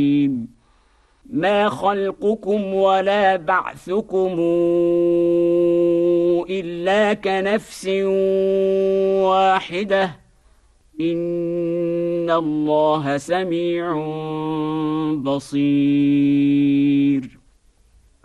ما خلقكم ولا بعثكم إلا كنفس واحدة إن الله سميع بصير